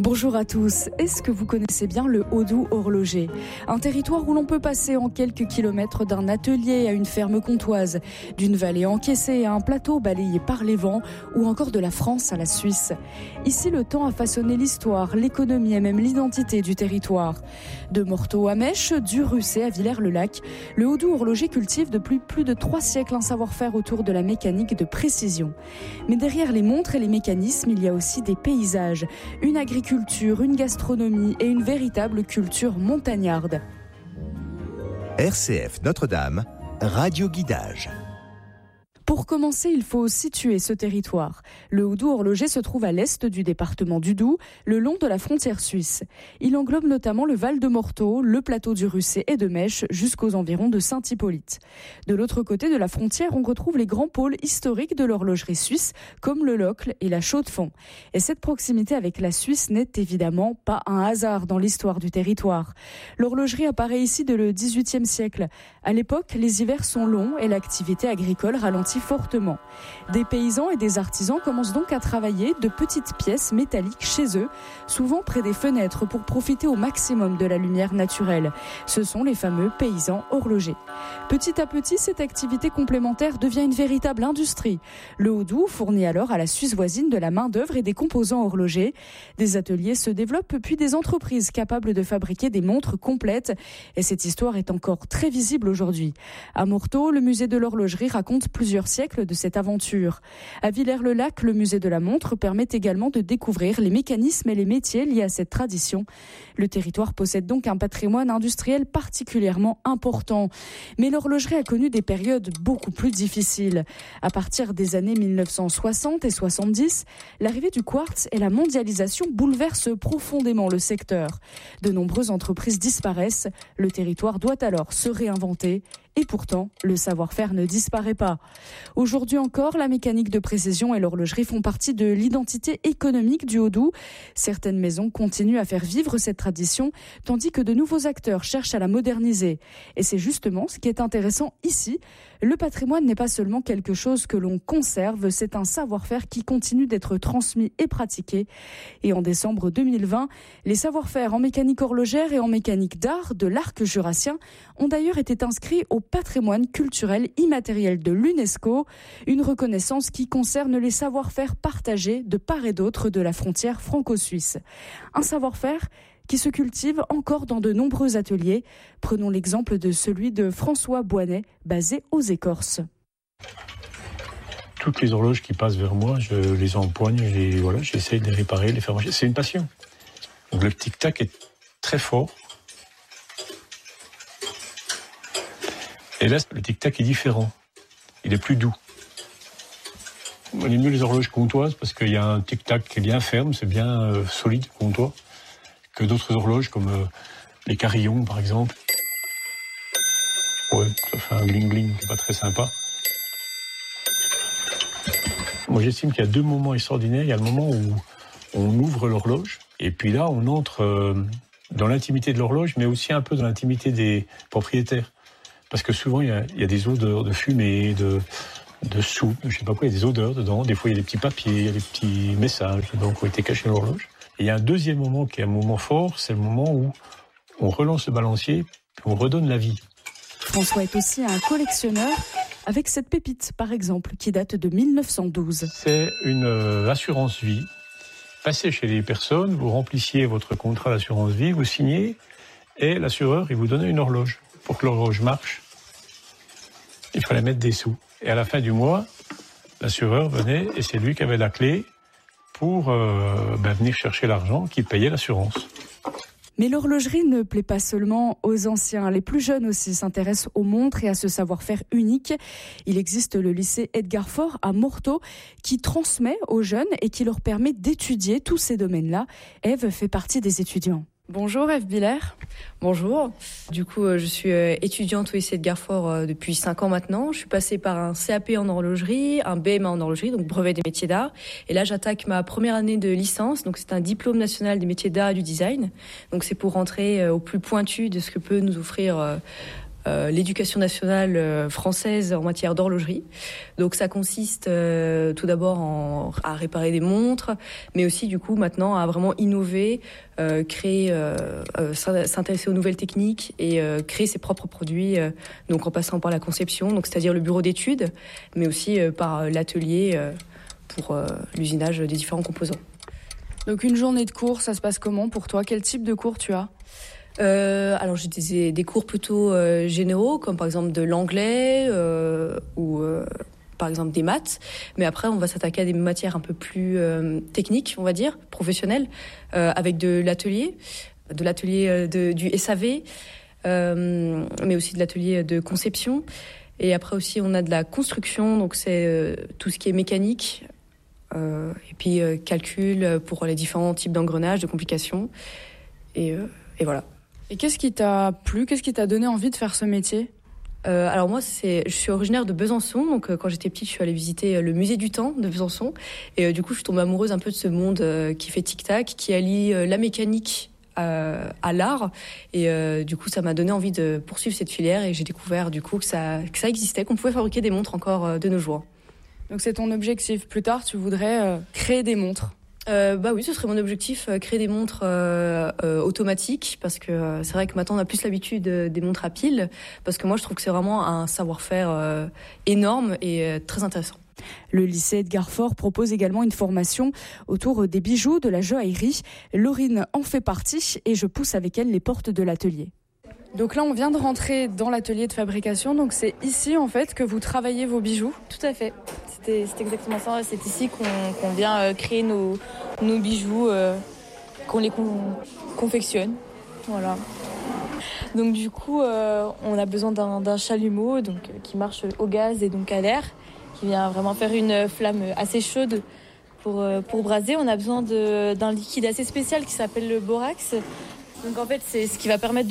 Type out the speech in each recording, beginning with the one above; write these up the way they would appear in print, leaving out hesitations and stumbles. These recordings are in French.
Bonjour à tous. Est-ce que vous connaissez bien le Haut-Doubs horloger ? Un territoire où l'on peut passer en quelques kilomètres d'un atelier à une ferme comtoise, d'une vallée encaissée à un plateau balayé par les vents ou encore de la France à la Suisse. Ici, le temps a façonné l'histoire, l'économie et même l'identité du territoire. De Morteau à Mèche, du Russet à Villers-le-Lac, le Haut-Doubs horloger cultive depuis plus de 3 siècles un savoir-faire autour de la mécanique de précision. Mais derrière les montres et les mécanismes, il y a aussi des paysages, une agriculture, une gastronomie et une véritable culture montagnarde. RCF Notre-Dame, Radio Guidage. Pour commencer, il faut situer ce territoire. Le Haut-Doubs horloger se trouve à l'est du département du Doubs, le long de la frontière suisse. Il englobe notamment le Val de Morteau, le plateau du Russet et de Mèche, jusqu'aux environs de Saint-Hippolyte. De l'autre côté de la frontière, on retrouve les grands pôles historiques de l'horlogerie suisse, comme le Locle et la Chaux-de-Fonds. Et cette proximité avec la Suisse n'est évidemment pas un hasard dans l'histoire du territoire. L'horlogerie apparaît ici dès le XVIIIe siècle. À l'époque, les hivers sont longs et l'activité agricole ralentit fortement. Des paysans et des artisans commencent donc à travailler de petites pièces métalliques chez eux, souvent près des fenêtres pour profiter au maximum de la lumière naturelle. Ce sont les fameux paysans horlogers. Petit à petit, cette activité complémentaire devient une véritable industrie. Le Haut-Doubs fournit alors à la Suisse voisine de la main-d'œuvre et des composants horlogers. Des ateliers se développent, puis des entreprises capables de fabriquer des montres complètes. Et cette histoire est encore très visible aujourd'hui. À Morteau, le musée de l'horlogerie raconte plusieurs siècles de cette aventure. À Villers-le-Lac, le musée de la montre permet également de découvrir les mécanismes et les métiers liés à cette tradition. Le territoire possède donc un patrimoine industriel particulièrement important. Mais l'horlogerie a connu des périodes beaucoup plus difficiles. À partir des années 1960 et 70, l'arrivée du quartz et la mondialisation bouleversent profondément le secteur. De nombreuses entreprises disparaissent. Le territoire doit alors se réinventer. Et pourtant, le savoir-faire ne disparaît pas. Aujourd'hui encore, la mécanique de précision et l'horlogerie font partie de l'identité économique du Haut-Doubs. Certaines maisons continuent à faire vivre cette tradition, tandis que de nouveaux acteurs cherchent à la moderniser. Et c'est justement ce qui est intéressant ici. Le patrimoine n'est pas seulement quelque chose que l'on conserve, c'est un savoir-faire qui continue d'être transmis et pratiqué. Et en décembre 2020, les savoir-faire en mécanique horlogère et en mécanique d'art de l'arc jurassien ont d'ailleurs été inscrits au patrimoine culturel immatériel de l'UNESCO, une reconnaissance qui concerne les savoir-faire partagés de part et d'autre de la frontière franco-suisse. Un savoir-faire qui se cultive encore dans de nombreux ateliers. Prenons l'exemple de celui de François Boinet, basé aux Écorces. Toutes les horloges qui passent vers moi, je les empoigne, j'essaye de les réparer, de les faire marcher. C'est une passion. Donc le tic-tac est très fort. Et là, le tic-tac est différent. Il est plus doux. On aime mieux les horloges comtoises parce qu'il y a un tic-tac qui est bien ferme, c'est bien solide, comtois, que d'autres horloges comme les carillons, par exemple. Ouais, ça fait un gling-gling qui n'est pas très sympa. Moi, j'estime qu'il y a 2 moments extraordinaires. Il y a le moment où on ouvre l'horloge, et puis là, on entre dans l'intimité de l'horloge, mais aussi un peu dans l'intimité des propriétaires. Parce que souvent, il y a des odeurs de fumée, de soupe, je ne sais pas quoi, il y a des odeurs dedans. Des fois, il y a des petits papiers, il y a des petits messages dedans qui ont été cachés dans l'horloge. Et il y a un deuxième moment qui est un moment fort, c'est le moment où on relance le balancier, puis on redonne la vie. François est aussi un collectionneur avec cette pépite, par exemple, qui date de 1912. C'est une assurance vie. Passez chez les personnes, vous remplissiez votre contrat d'assurance vie, vous signez, et l'assureur, il vous donne une horloge. Pour que l'horloge marche, il fallait mettre des sous. Et à la fin du mois, l'assureur venait et c'est lui qui avait la clé pour venir chercher l'argent qui payait l'assurance. Mais l'horlogerie ne plaît pas seulement aux anciens. Les plus jeunes aussi s'intéressent aux montres et à ce savoir-faire unique. Il existe le lycée Edgar Faure à Morteau qui transmet aux jeunes et qui leur permet d'étudier tous ces domaines-là. Ève fait partie des étudiants. Bonjour Ève Biller. Bonjour. Du coup, je suis étudiante au lycée Edgar Faure depuis 5 ans maintenant. Je suis passée par un CAP en horlogerie, un BMA en horlogerie, donc brevet des métiers d'art. Et là, j'attaque ma première année de licence. Donc, c'est un diplôme national des métiers d'art et du design. Donc, c'est pour rentrer au plus pointu de ce que peut nous offrir l'éducation nationale française en matière d'horlogerie. Donc ça consiste tout d'abord à réparer des montres, mais aussi du coup maintenant à vraiment innover, créer, s'intéresser aux nouvelles techniques et créer ses propres produits. Donc en passant par la conception, donc c'est-à-dire le bureau d'études, mais aussi par l'atelier pour l'usinage des différents composants. Donc une journée de cours, ça se passe comment pour toi? Quel type de cours tu as? Alors j'ai des cours plutôt généraux, comme par exemple de l'anglais ou par exemple des maths. Mais après, on va s'attaquer à des matières un peu plus techniques, on va dire, professionnelles, avec de l'atelier du SAV, mais aussi de l'atelier de conception. Et après aussi, on a de la construction, donc c'est tout ce qui est mécanique. Et puis calcul pour les différents types d'engrenages, de complications. Et voilà. Et qu'est-ce qui t'a plu? Qu'est-ce qui t'a donné envie de faire ce métier? Alors moi, je suis originaire de Besançon, donc quand j'étais petite, je suis allée visiter le musée du temps de Besançon, et du coup, je suis tombée amoureuse un peu de ce monde qui fait tic-tac, qui allie la mécanique à l'art, et du coup, ça m'a donné envie de poursuivre cette filière, et j'ai découvert du coup que ça existait, qu'on pouvait fabriquer des montres encore de nos jours. Donc c'est ton objectif. Plus tard, tu voudrais créer des montres? Bah oui, ce serait mon objectif, créer des montres automatiques, parce que c'est vrai que maintenant on a plus l'habitude des montres à piles, parce que moi je trouve que c'est vraiment un savoir-faire énorme et très intéressant. Le lycée Edgar Faure propose également une formation autour des bijoux, de la joaillerie. Laurine en fait partie et je pousse avec elle les portes de l'atelier. Donc là, on vient de rentrer dans l'atelier de fabrication. Donc c'est ici en fait que vous travaillez vos bijoux? Tout à fait. C'est exactement ça. C'est ici qu'on vient créer nos bijoux, qu'on les confectionne. Voilà. Donc du coup, on a besoin d'un chalumeau qui marche au gaz et donc à l'air, qui vient vraiment faire une flamme assez chaude pour braser. On a besoin d'un liquide assez spécial qui s'appelle le borax. Donc en fait, c'est ce qui va permettre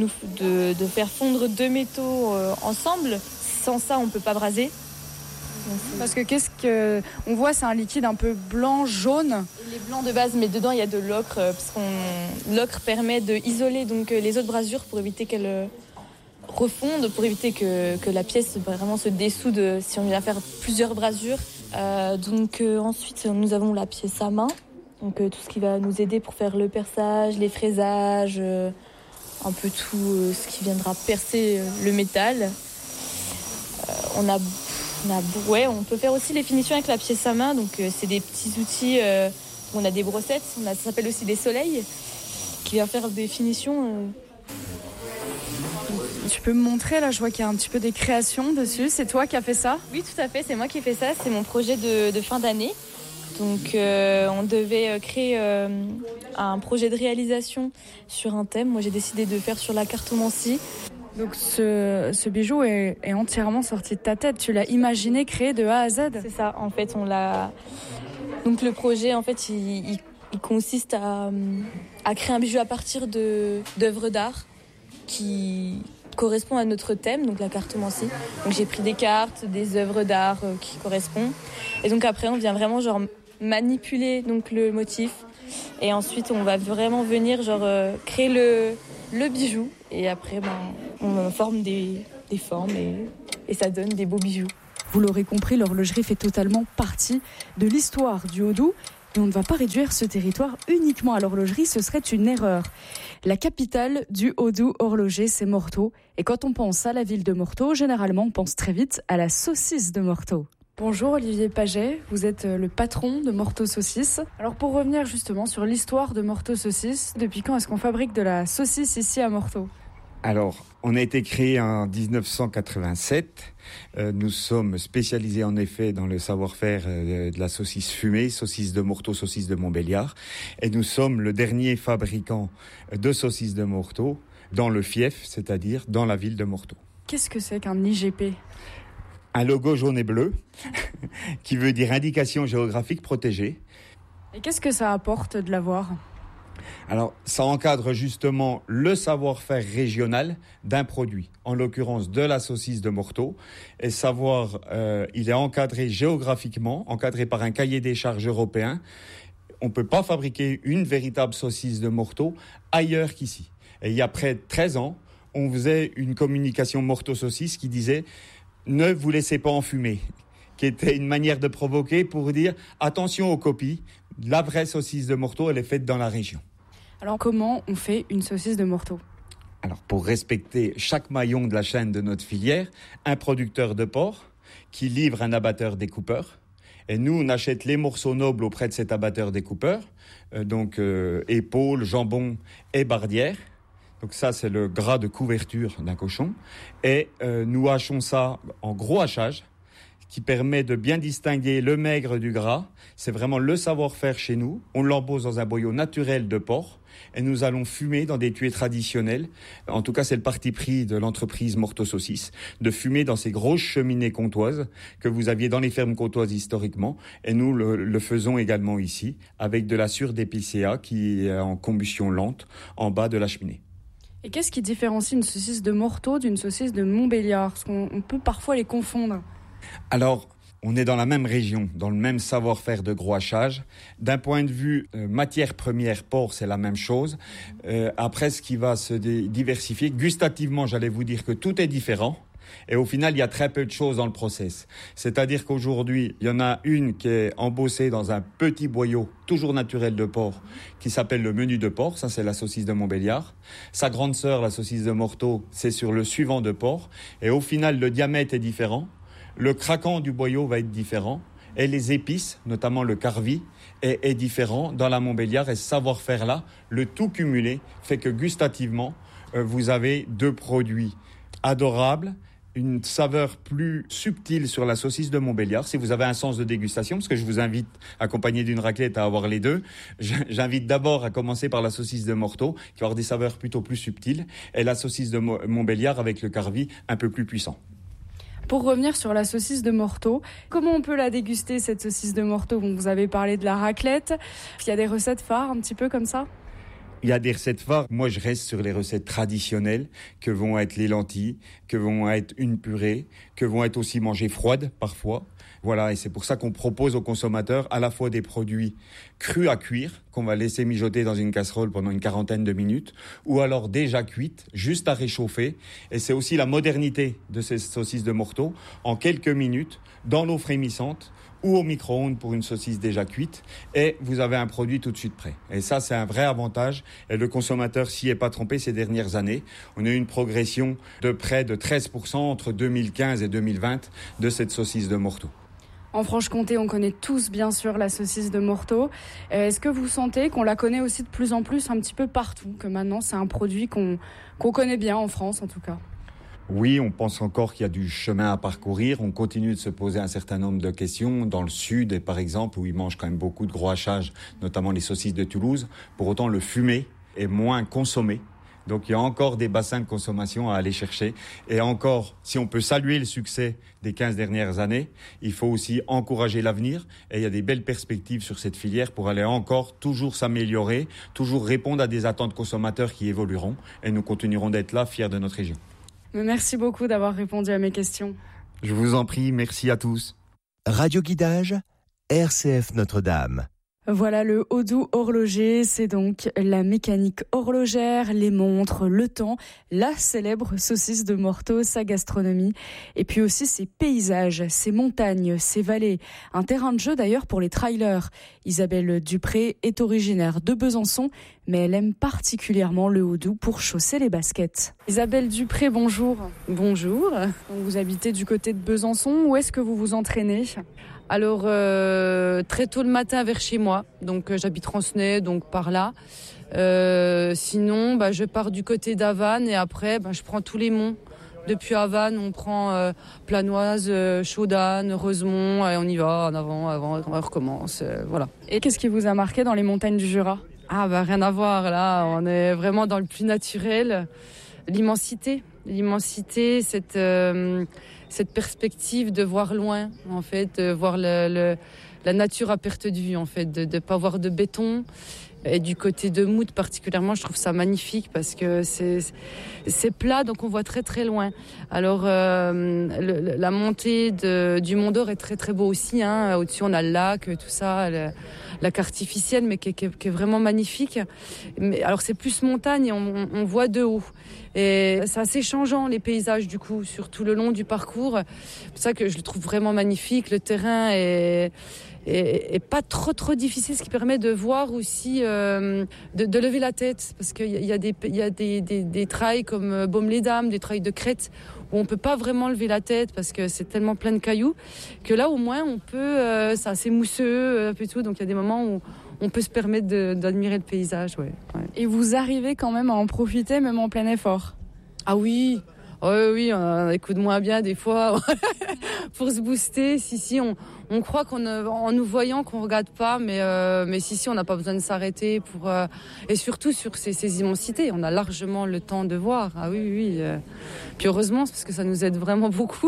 de faire fondre deux métaux ensemble. Sans ça, on peut pas braser. Parce que on voit, c'est un liquide un peu blanc, jaune. Il est blanc de base, mais dedans il y a de l'ocre, parce l'ocre permet d'isoler donc les autres brasures pour éviter qu'elles refondent, pour éviter que la pièce vraiment se dessoude si on vient faire plusieurs brasures. Ensuite, nous avons la pièce à main. Donc tout ce qui va nous aider pour faire le perçage, les fraisages, un peu tout ce qui viendra percer le métal. On peut faire aussi les finitions avec la pièce à main. Donc c'est des petits outils. On a des brossettes. Ça s'appelle aussi des soleils, qui vient faire des finitions. Tu peux me montrer là, je vois qu'il y a un petit peu des créations dessus. C'est toi qui as fait ça? Oui, tout à fait. C'est moi qui ai fait ça. C'est mon projet de fin d'année. Donc on devait créer un projet de réalisation sur un thème. Moi j'ai décidé de faire sur la cartomancie. Donc ce bijou est entièrement sorti de ta tête. Tu l'as imaginé, créé de A à Z? C'est ça, en fait on l'a. Donc le projet en fait il consiste à créer un bijou à partir d'œuvres d'art qui correspondent à notre thème, donc la cartomancie. Donc j'ai pris des cartes, des œuvres d'art qui correspondent. Et donc après on vient vraiment manipuler donc le motif, et ensuite on va vraiment venir créer le bijou, et après on forme des formes et ça donne des beaux bijoux. Vous l'aurez compris, l'horlogerie fait totalement partie de l'histoire du Haut-Doubs. Et on ne va pas réduire ce territoire uniquement à l'horlogerie, ce serait une erreur. La capitale du Haut-Doubs horloger, c'est Morteau. Et quand on pense à la ville de Morteau, généralement on pense très vite à la saucisse de Morteau. Bonjour Olivier Paget, vous êtes le patron de Morteau Saucisse. Alors pour revenir justement sur l'histoire de Morteau Saucisse, depuis quand est-ce qu'on fabrique de la saucisse ici à Morteau? Alors, on a été créé en 1987. Nous sommes spécialisés en effet dans le savoir-faire de la saucisse fumée, saucisse de Morteau, saucisse de Montbéliard. Et nous sommes le dernier fabricant de saucisses de Morteau dans le fief, c'est-à-dire dans la ville de Morteau. Qu'est-ce que c'est qu'un IGP ? Un logo jaune et bleu qui veut dire indication géographique protégée. Et qu'est-ce que ça apporte de l'avoir ? Alors, ça encadre justement le savoir-faire régional d'un produit, en l'occurrence de la saucisse de Morteau. Et il est encadré géographiquement, encadré par un cahier des charges européen. On ne peut pas fabriquer une véritable saucisse de Morteau ailleurs qu'ici. Et il y a près de 13 ans, on faisait une communication morto-saucisse qui disait « Ne vous laissez pas enfumer », qui était une manière de provoquer pour dire « Attention aux copies, la vraie saucisse de Morteau, elle est faite dans la région ». Alors comment on fait une saucisse de Morteau ? Alors pour respecter chaque maillon de la chaîne de notre filière, un producteur de porc qui livre un abatteur découpeur. Et nous, on achète les morceaux nobles auprès de cet abatteur découpeur, donc épaules, jambon et bardière. Donc ça, c'est le gras de couverture d'un cochon. Et nous hachons ça en gros hachage, qui permet de bien distinguer le maigre du gras. C'est vraiment le savoir-faire chez nous. On l'embauche dans un boyau naturel de porc et nous allons fumer dans des tués traditionnels. En tout cas, c'est le parti pris de l'entreprise Morteau Saucisse, de fumer dans ces grosses cheminées comtoises que vous aviez dans les fermes comtoises historiquement. Et nous le faisons également ici, avec de la sure d'épicéa qui est en combustion lente en bas de la cheminée. Et qu'est-ce qui différencie une saucisse de Morteau d'une saucisse de Montbéliard ? Parce qu'on peut parfois les confondre. Alors, on est dans la même région, dans le même savoir-faire de gros hachage. D'un point de vue matière première, porc, c'est la même chose. Après, ce qui va se diversifier, gustativement, j'allais vous dire que tout est différent. Et au final, il y a très peu de choses dans le process. C'est-à-dire qu'aujourd'hui, il y en a une qui est embossée dans un petit boyau, toujours naturel de porc, qui s'appelle le menu de porc. Ça, c'est la saucisse de Montbéliard. Sa grande sœur, la saucisse de Morteau, c'est sur le suivant de porc. Et au final, le diamètre est différent. Le craquant du boyau va être différent et les épices, notamment le carvi, est différent dans la Montbéliard. Et ce savoir-faire-là, le tout cumulé, fait que gustativement, vous avez deux produits adorables, une saveur plus subtile sur la saucisse de Montbéliard. Si vous avez un sens de dégustation, parce que je vous invite, accompagné d'une raclette, à avoir les deux, j'invite d'abord à commencer par la saucisse de Morteau, qui va avoir des saveurs plutôt plus subtiles, et la saucisse de Montbéliard avec le carvi un peu plus puissant. Pour revenir sur la saucisse de Morteau, comment on peut la déguster, cette saucisse de Morteau ? Bon, vous avez parlé de la raclette. Il y a des recettes phares un petit peu comme ça ? Il y a des recettes phares. Moi, je reste sur les recettes traditionnelles, que vont être les lentilles, que vont être une purée, que vont être aussi mangées froides parfois. Voilà, et c'est pour ça qu'on propose aux consommateurs à la fois des produits crus à cuire, qu'on va laisser mijoter dans une casserole pendant une quarantaine de minutes, ou alors déjà cuites, juste à réchauffer. Et c'est aussi la modernité de ces saucisses de Morteau, en quelques minutes, dans l'eau frémissante, ou au micro-ondes pour une saucisse déjà cuite, et vous avez un produit tout de suite prêt. Et ça, c'est un vrai avantage, et le consommateur s'y est pas trompé ces dernières années. On a eu une progression de près de 13% entre 2015 et 2020 de cette saucisse de Morteau. En Franche-Comté, on connaît tous bien sûr la saucisse de Morteau. Est-ce que vous sentez qu'on la connaît aussi de plus en plus un petit peu partout, que maintenant c'est un produit qu'on connaît bien en France en tout cas ? Oui, on pense encore qu'il y a du chemin à parcourir. On continue de se poser un certain nombre de questions. Dans le sud, par exemple, où ils mangent quand même beaucoup de gros hachages, notamment les saucisses de Toulouse. Pour autant, le fumé est moins consommé. Donc il y a encore des bassins de consommation à aller chercher. Et encore, si on peut saluer le succès des 15 dernières années, il faut aussi encourager l'avenir. Et il y a des belles perspectives sur cette filière pour aller encore toujours s'améliorer, toujours répondre à des attentes consommateurs qui évolueront. Et nous continuerons d'être là, fiers de notre région. Merci beaucoup d'avoir répondu à mes questions. Je vous en prie, merci à tous. Radio Guidage, RCF Notre-Dame. Voilà le Haut-Doubs horloger, c'est donc la mécanique horlogère, les montres, le temps, la célèbre saucisse de Morteau, sa gastronomie, et puis aussi ses paysages, ses montagnes, ses vallées, un terrain de jeu d'ailleurs pour les trailers. Isabelle Dupré est originaire de Besançon, mais elle aime particulièrement le Haut-Doubs pour chausser les baskets. Isabelle Dupré, bonjour. Bonjour. Vous habitez du côté de Besançon, où est-ce que vous vous entraînez ? Alors, très tôt le matin vers chez moi, donc j'habite Rancenay, donc par là. Sinon, je pars du côté d'Havannes et après, je prends tous les monts. Depuis Havannes, on prend Planoise, Chaudane, Reusemont, et on y va en avant, on recommence, voilà. Et qu'est-ce qui vous a marqué dans les montagnes du Jura ? Rien à voir, là, on est vraiment dans le plus naturel. L'immensité, cette perspective de voir loin, en fait, de voir la nature à perte de vue, en fait, de ne pas voir de béton Et du côté de Mout particulièrement, je trouve ça magnifique parce que c'est plat, donc on voit très très loin. Alors la montée du Mont d'Or est très très beau aussi. Hein. Au-dessus on a le lac, tout ça, lac artificiel, mais qui est vraiment magnifique. Mais, alors c'est plus montagne, on voit de haut. Et c'est assez changeant les paysages du coup, sur tout le long du parcours. C'est pour ça que je le trouve vraiment magnifique. Le terrain est pas trop difficile, ce qui permet de voir aussi, de lever la tête, parce qu'il y a des trails comme Baume-les-Dames, des trails de crête, où on peut pas vraiment lever la tête parce que c'est tellement plein de cailloux, que là au moins on peut, c'est assez mousseux, et tout, donc il y a des moments où on peut se permettre d'admirer le paysage. Ouais. Et vous arrivez quand même à en profiter, même en plein effort? Ah oui. Oui, on a des coups de moins bien des fois pour se booster. Si, on croit en nous voyant qu'on regarde pas, mais si, on n'a pas besoin de s'arrêter et surtout sur ces immensités, on a largement le temps de voir. Ah oui. Puis heureusement, parce que ça nous aide vraiment beaucoup.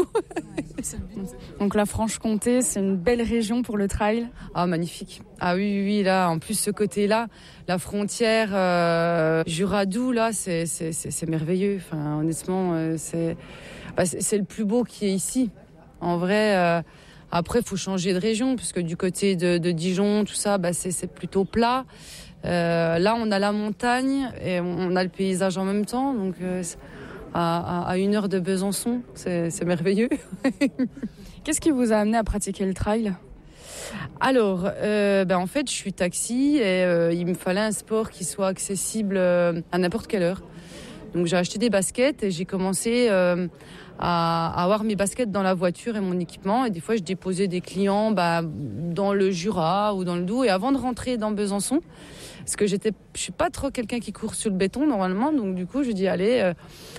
Donc la Franche-Comté, c'est une belle région pour le trail. Ah magnifique. Ah oui, là, en plus ce côté-là, la frontière Jura-Doubs, là, c'est merveilleux. Enfin, honnêtement, c'est le plus beau qui est ici. En vrai, après, il faut changer de région, parce que du côté de Dijon, tout ça, c'est plutôt plat. Là, on a la montagne et on a le paysage en même temps. Donc, à 1 heure de Besançon, c'est merveilleux. Qu'est-ce qui vous a amené à pratiquer le trail ? Alors, en fait, je suis taxi et il me fallait un sport qui soit accessible à n'importe quelle heure. Donc, j'ai acheté des baskets et j'ai commencé à avoir mes baskets dans la voiture et mon équipement. Et des fois, je déposais des clients dans le Jura ou dans le Doubs. Et avant de rentrer dans Besançon, parce que je suis pas trop quelqu'un qui court sur le béton normalement, donc du coup, je dis allez.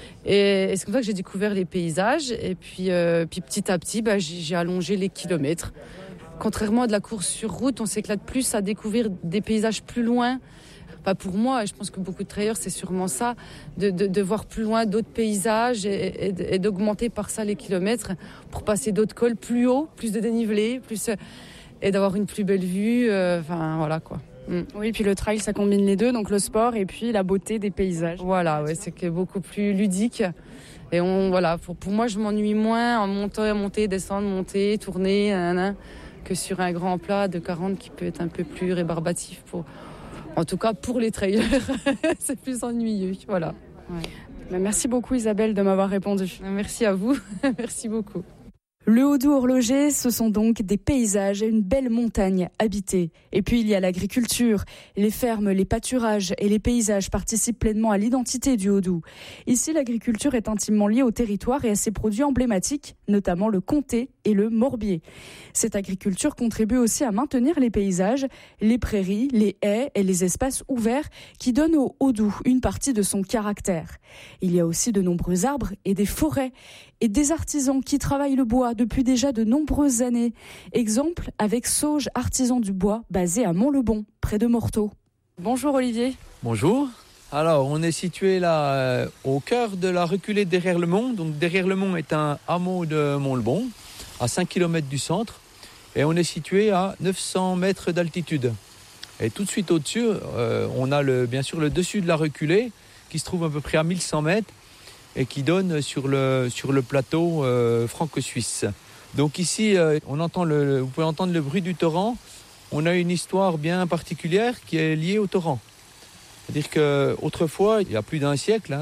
Et c'est comme ça que j'ai découvert les paysages. Et puis petit à petit, j'ai allongé les kilomètres. Contrairement à de la course sur route, on s'éclate plus à découvrir des paysages plus loin. Enfin, pour moi, et je pense que beaucoup de trailers, c'est sûrement ça, de voir plus loin d'autres paysages et d'augmenter par ça les kilomètres pour passer d'autres cols plus haut, plus de dénivelé, et d'avoir une plus belle vue. Voilà quoi. Oui, puis le trail, ça combine les deux, donc le sport et puis la beauté des paysages. Voilà, ouais, c'est beaucoup plus ludique. Et pour moi, je m'ennuie moins en monter, descendre, monter, tourner, que sur un grand plat de 40 qui peut être un peu plus rébarbatif. En tout cas, pour les trailers, c'est plus ennuyeux. Voilà. Ouais. Merci beaucoup Isabelle de m'avoir répondu. Merci à vous, merci beaucoup. Le Haut-Doubs horloger, ce sont donc des paysages et une belle montagne habitée. Et puis il y a l'agriculture. Les fermes, les pâturages et les paysages participent pleinement à l'identité du Haut-Doubs. Ici, l'agriculture est intimement liée au territoire et à ses produits emblématiques, notamment le comté et le morbier. Cette agriculture contribue aussi à maintenir les paysages, les prairies, les haies et les espaces ouverts qui donnent au Haut-Doubs une partie de son caractère. Il y a aussi de nombreux arbres et des forêts et des artisans qui travaillent le bois depuis déjà de nombreuses années. Exemple avec Sauge Artisan du Bois, basé à Mont-le-Bon, près de Morteau. Bonjour Olivier. Bonjour. Alors, on est situé là au cœur de la reculée de Derrière-le-Mont. Donc, Derrière-le-Mont est un hameau de Mont-le-Bon, à 5 km du centre. Et on est situé à 900 mètres d'altitude. Et tout de suite au-dessus, on a bien sûr le dessus de la reculée, qui se trouve à peu près à 1100 mètres. Et qui donne sur le plateau franco-suisse. Donc ici, vous pouvez entendre le bruit du torrent. On a une histoire bien particulière qui est liée au torrent. C'est-à-dire qu'autrefois, il y a plus d'un siècle,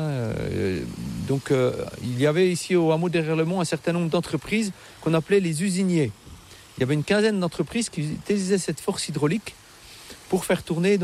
il y avait ici au hameau Derrière-le-Mont un certain nombre d'entreprises qu'on appelait les usiniers. Il y avait une quinzaine d'entreprises qui utilisaient cette force hydraulique pour faire tourner